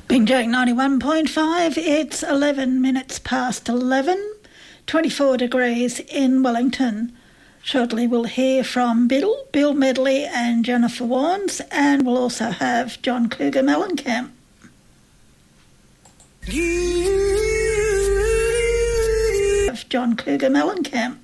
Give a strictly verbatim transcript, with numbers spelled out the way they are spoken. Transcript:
Bing Jack ninety-one point five, it's eleven minutes past eleven, twenty-four degrees in Wellington. Shortly we'll hear from Bill, Bill Medley and Jennifer Warnes, and we'll also have John Cougar Mellencamp. John Cougar Mellencamp.